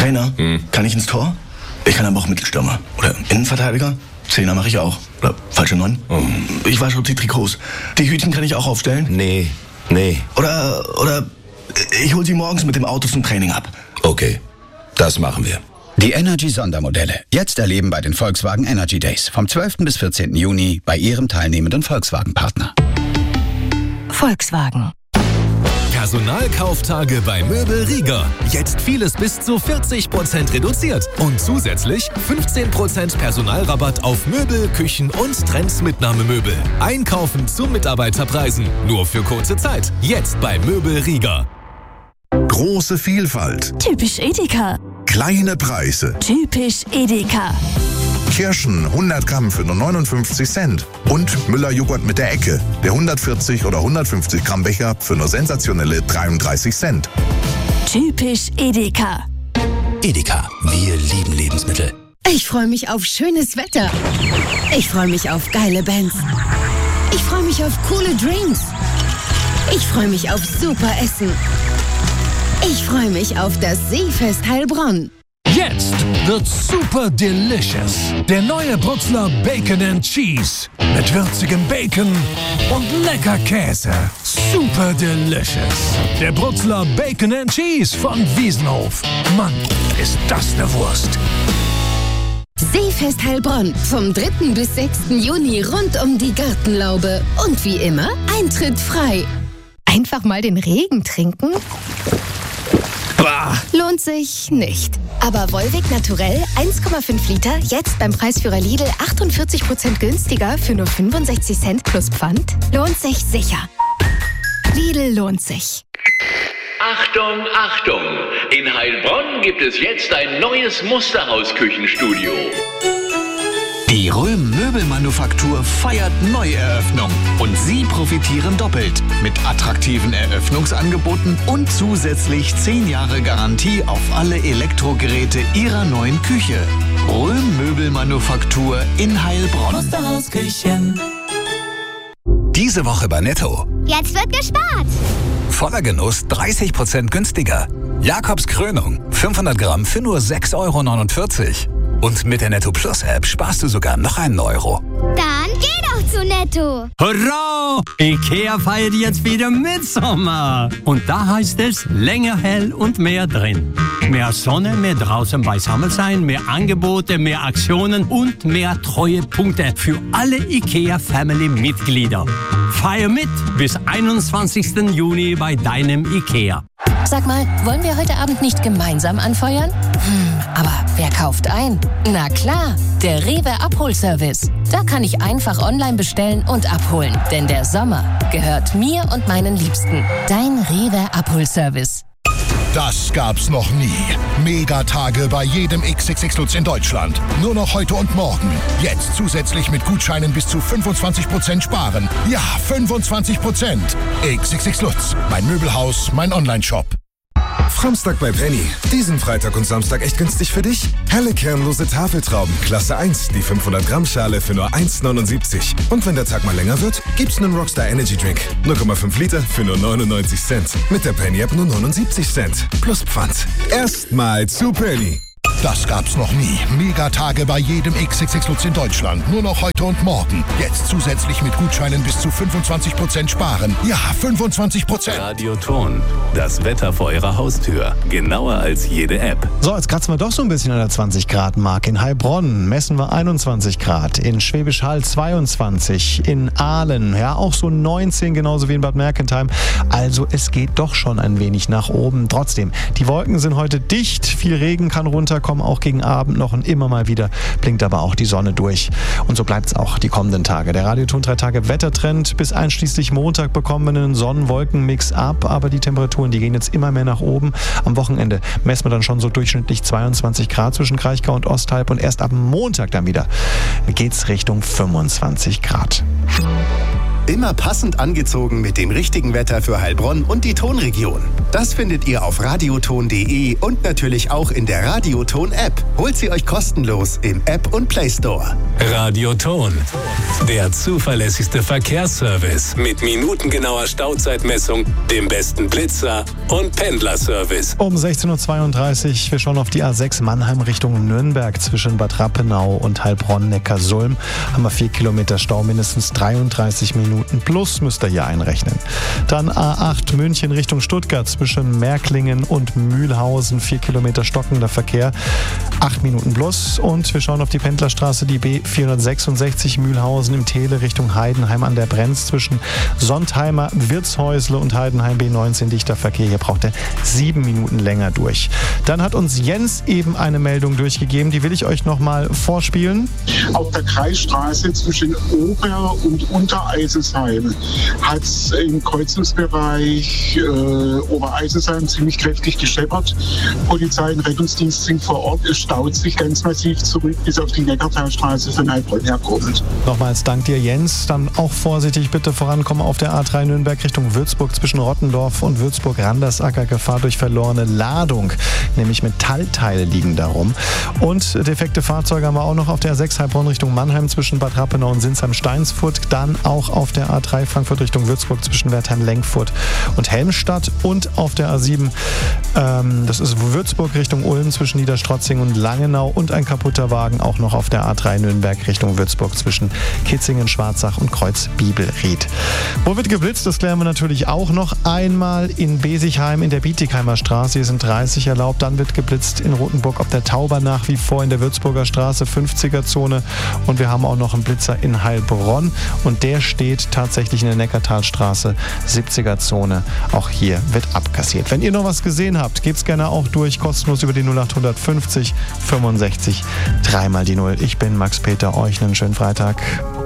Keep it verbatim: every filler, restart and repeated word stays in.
Trainer? Hm. Kann ich ins Tor? Ich kann aber auch Mittelstürmer. Oder Innenverteidiger? Zehner mache ich auch. Oder falsche Neun? Oh. Ich wasche die Trikots. Die Hütchen kann ich auch aufstellen? Nee, nee. Oder, oder ich hol sie morgens mit dem Auto zum Training ab. Okay, das machen wir. Die Energy-Sondermodelle. Jetzt erleben bei den Volkswagen Energy Days. Vom zwölften bis vierzehnten Juni bei Ihrem teilnehmenden Volkswagen-Partner. Volkswagen. Personalkauftage bei Möbel Rieger. Jetzt vieles bis zu vierzig Prozent reduziert. Und zusätzlich fünfzehn Prozent Personalrabatt auf Möbel, Küchen und Trendsmitnahmemöbel. Einkaufen zu Mitarbeiterpreisen. Nur für kurze Zeit. Jetzt bei Möbel Rieger. Große Vielfalt. Typisch Edeka. Kleine Preise. Typisch Edeka. Kirschen hundert Gramm für nur neunundfünfzig Cent. Und Müller-Joghurt mit der Ecke. Der hundertvierzig oder hundertfünfzig Gramm Becher für nur sensationelle dreiunddreißig Cent. Typisch Edeka. Edeka, wir lieben Lebensmittel. Ich freue mich auf schönes Wetter. Ich freue mich auf geile Bands. Ich freue mich auf coole Drinks. Ich freue mich auf super Essen. Ich freue mich auf das Seefest Heilbronn. Jetzt wird's super delicious. Der neue Brutzler Bacon and Cheese. Mit würzigem Bacon und lecker Käse. Super delicious. Der Brutzler Bacon and Cheese von Wiesenhof. Mann, ist das eine Wurst. Seefest Heilbronn. Vom dritten bis sechsten Juni rund um die Gartenlaube. Und wie immer, Eintritt frei. Einfach mal den Regen trinken? Bah. Lohnt sich nicht. Aber Volvic Naturell eins Komma fünf Liter, jetzt beim Preisführer Lidl achtundvierzig Prozent günstiger für nur fünfundsechzig Cent plus Pfand? Lohnt sich sicher. Lidl lohnt sich. Achtung, Achtung! In Heilbronn gibt es jetzt ein neues Musterhaus-Küchenstudio. Die Röhm Möbelmanufaktur feiert Neueröffnung und Sie profitieren doppelt mit attraktiven Eröffnungsangeboten und zusätzlich zehn Jahre Garantie auf alle Elektrogeräte Ihrer neuen Küche. Röhm Möbelmanufaktur in Heilbronn. Musterhausküchen. Diese Woche bei Netto. Jetzt wird gespart. Voller Genuss dreißig Prozent günstiger. Jakobs Krönung fünfhundert Gramm für nur sechs Euro neunundvierzig. Und mit der Netto Plus App sparst du sogar noch einen Euro. Dann geh doch zu Netto. Hurra! Ikea feiert jetzt wieder Mitsommer. Und da heißt es länger hell und mehr drin. Mehr Sonne, mehr draußen beisammen sein, mehr Angebote, mehr Aktionen und mehr Treuepunkte für alle Ikea Family Mitglieder. Feier mit bis einundzwanzigsten Juni bei deinem Ikea. Sag mal, wollen wir heute Abend nicht gemeinsam anfeuern? Hm, aber wer kauft ein? Na klar, der Rewe Abholservice. Da kann ich einfach online bestellen und abholen. Denn der Sommer gehört mir und meinen Liebsten. Dein Rewe Abholservice. Das gab's noch nie. Megatage bei jedem X X X Lutz in Deutschland. Nur noch heute und morgen. Jetzt zusätzlich mit Gutscheinen bis zu fünfundzwanzig Prozent sparen. Ja, fünfundzwanzig Prozent. X X X Lutz. Mein Möbelhaus, mein Onlineshop. Framstag bei Penny. Diesen Freitag und Samstag echt günstig für dich? Helle kernlose Tafeltrauben, Klasse eins, die fünfhundert Gramm Schale für nur eins neunundsiebzig. Und wenn der Tag mal länger wird, gibt's einen Rockstar Energy Drink. null Komma fünf Liter für nur neunundneunzig Cent. Mit der Penny App nur neunundsiebzig Cent. Plus Pfand. Erstmal zu Penny. Das gab's noch nie. Megatage bei jedem X X X Lutz in Deutschland. Nur noch heute und morgen. Jetzt zusätzlich mit Gutscheinen bis zu fünfundzwanzig Prozent sparen. Ja, fünfundzwanzig Prozent. Radioton. Das Wetter vor Ihrer Haustür. Genauer als jede App. So, jetzt kratzen wir doch so ein bisschen an der zwanzig Grad Marke. In Heilbronn messen wir einundzwanzig Grad. In Schwäbisch Hall zweiundzwanzig. In Aalen, ja, auch so neunzehn, genauso wie in Bad Mergentheim. Also es geht doch schon ein wenig nach oben. Trotzdem, die Wolken sind heute dicht. Viel Regen kann runterkommen. Auch gegen Abend noch und immer mal wieder blinkt aber auch die Sonne durch. Und so bleibt es auch die kommenden Tage. Der Radioton drei Tage Wettertrend. Bis einschließlich Montag bekommen wir einen Sonnen-Wolken-Mix ab, aber die Temperaturen, die gehen jetzt immer mehr nach oben. Am Wochenende messen wir dann schon so durchschnittlich zweiundzwanzig Grad zwischen Kraichgau und Osthalb und erst ab Montag dann wieder geht's Richtung fünfundzwanzig Grad. Immer passend angezogen mit dem richtigen Wetter für Heilbronn und die Tonregion. Das findet ihr auf radioton punkt de und natürlich auch in der Radioton-App. Holt sie euch kostenlos im App und Play Store. Radioton, der zuverlässigste Verkehrsservice mit minutengenauer Stauzeitmessung, dem besten Blitzer und Pendlerservice. Um sechzehn Uhr zweiunddreißig, wir schauen auf die A sechs Mannheim Richtung Nürnberg zwischen Bad Rappenau und Heilbronn-Neckarsulm. Haben wir vier Kilometer Stau, mindestens dreiunddreißig Minuten plus müsst ihr hier einrechnen. Dann A acht München Richtung Stuttgart zwischen Märklingen und Mühlhausen, vier Kilometer stockender Verkehr, acht Minuten plus. Und wir schauen auf die Pendlerstraße, die B vierhundertsechsundsechzig Mühlhausen im Tele Richtung Heidenheim an der Brenz zwischen Sontheimer, Wirtshäusle und Heidenheim B neunzehn dichter Verkehr. Hier braucht er sieben Minuten länger durch. Dann hat uns Jens eben eine Meldung durchgegeben, die will ich euch nochmal vorspielen. Auf der Kreisstraße zwischen Ober- und Untereiselsheim hat es im Kreuzungsbereich äh, Obereiselsheim ziemlich kräftig gescheppert. Polizei und Rettungsdienst sind vor Ort. Es staut sich ganz massiv zurück bis auf die Neckartalstraße von Heilbronn herkommend. Nochmals Dank dir, Jens. Dann auch vorsichtig bitte vorankommen auf der A drei Nürnberg Richtung Würzburg zwischen Rottendorf und Würzburg-Randersacker. Gefahr durch verlorene Ladung, nämlich Metallteile liegen darum. Und defekte Fahrzeuge haben wir auch noch auf der A sechs Heilbronn Richtung Mannheim zwischen Bad Rappenau und Sinsheim-Steinsfurt. Dann auch auf der A drei Frankfurt Richtung Würzburg zwischen Wertheim-Lenkfurt und Helmstadt. Und auf der A sieben, ähm, das ist Würzburg Richtung Ulm zwischen Niederstrotzing und Langenau. Und ein kaputter Wagen auch noch auf der A drei Nürnberg Richtung Würzburg zwischen Kitzingen, Schwarzach und Kreuz-Bibelried. Wo wird geblitzt? Das klären wir natürlich auch noch einmal in Besigheim in der Bietigheimer Straße. Hier sind dreißig erlaubt. Dann wird geblitzt in Rothenburg ob der Tauber nach wie vor in der Würzburger Straße, fünfziger Zone. Und wir haben auch noch einen Blitzer in Heilbronn. Und der steht tatsächlich in der Neckartalstraße, siebziger Zone. Auch hier wird abkassiert. Wenn ihr noch was gesehen habt, geht's gerne auch durch, kostenlos über die null acht fünfzig fünfundsechzig, dreimal die Null. Ich bin Max Peter, euch einen schönen Freitag.